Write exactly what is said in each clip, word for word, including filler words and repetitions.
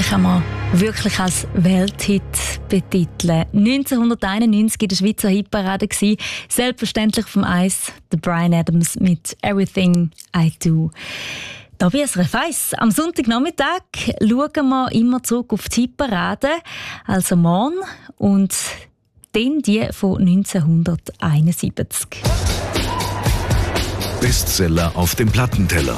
Den kann man wirklich als Welthit betiteln. neunzehnhunderteinundneunzig war der Schweizer Hitparade. Selbstverständlich vom Eis, der Bryan Adams mit «Everything I Do». Da bei S R F eins. Am Sonntagnachmittag schauen wir immer zurück auf die Hitparade, also morgen, und dann die von neunzehnhunderteinundsiebzig. Bestseller auf dem Plattenteller.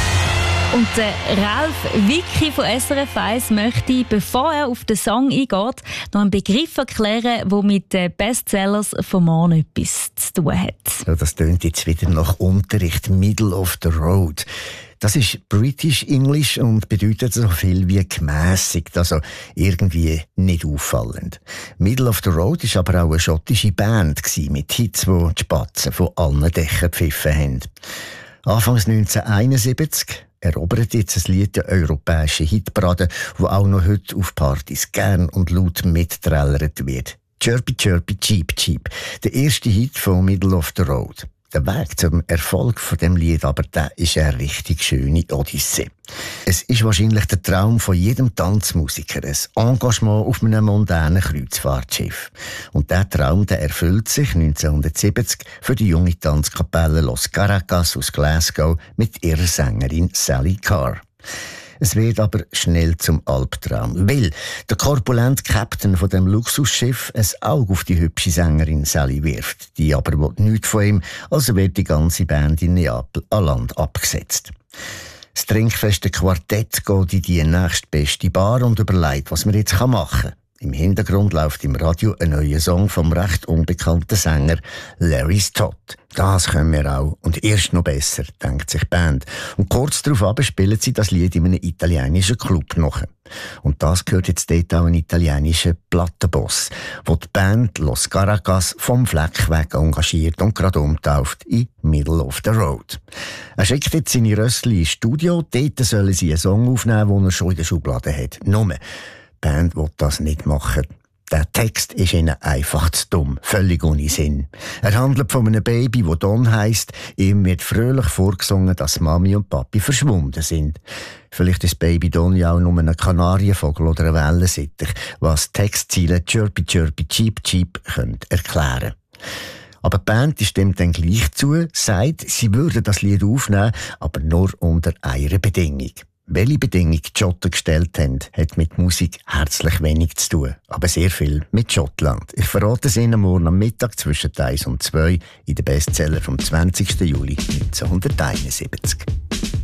Und der Ralf Wicki von S R F eins möchte, bevor er auf den Song eingeht, noch einen Begriff erklären, der mit den Bestsellers von morgen etwas zu tun hat. Ja, das tönt jetzt wieder nach Unterricht, Middle of the Road. Das ist British English und bedeutet so viel wie gemässigt, also irgendwie nicht auffallend. Middle of the Road war aber auch eine schottische Band mit Hits, die die Spatzen von allen Dächern gepfiffen haben. Anfangs neunzehnhunderteinundsiebzig erobert jetzt ein Lied der europäischen Hitparade, wo auch noch heute auf Partys gern und laut mittrellert wird. Chirpy Chirpy Cheep Cheep, der erste Hit von Middle of the Road. Der Weg zum Erfolg von dem Lied aber, der ist eine richtig schöne Odyssee. Es ist wahrscheinlich der Traum von jedem Tanzmusiker, ein Engagement auf einem mondänen Kreuzfahrtschiff. Und dieser Traum, der erfüllt sich neunzehnhundertsiebzig für die junge Tanzkapelle Los Caracas aus Glasgow mit ihrer Sängerin Sally Carr. Es wird aber schnell zum Albtraum, weil der korpulente Captain von dem Luxusschiff ein Auge auf die hübsche Sängerin Sally wirft. Die aber will nichts von ihm, also wird die ganze Band in Neapel an Land abgesetzt. Das trinkfeste Quartett geht in die nächstbeste Bar und überlegt, was man jetzt machen kann. Im Hintergrund läuft im Radio ein neuer Song vom recht unbekannten Sänger Larry Stott. Das können wir auch und erst noch besser, denkt sich die Band. Und kurz darauf spielen sie das Lied in einem italienischen Club nach. Und das gehört jetzt dort auch ein italienischer Plattenboss, wo die Band Los Caracas vom Fleck weg engagiert und gerade umtauft in Middle of the Road. Er schickt jetzt seine Rössli ins Studio, dort sollen sie einen Song aufnehmen, den er schon in der Schublade hat. Nur, die Band will das nicht machen. Der Text ist ihnen einfach zu dumm, völlig ohne Sinn. Er handelt von einem Baby, das Don heisst. Ihm wird fröhlich vorgesungen, dass Mami und Papi verschwunden sind. Vielleicht ist Baby Don ja auch nur ein Kanarienvogel oder ein Wellensittich, was Textziele Chirpy Chirpy Cheep Cheep können erklären. Aber die Band stimmt dann gleich zu, sagt, sie würde das Lied aufnehmen, aber nur unter einer Bedingung. Welche Bedingung die Schotten gestellt haben, hat mit Musik herzlich wenig zu tun, aber sehr viel mit Schottland. Ich verrate es Ihnen morgen am Mittag zwischen eins und zwei in den Bestseller vom zwanzigsten Juli neunzehnhunderteinundsiebzig.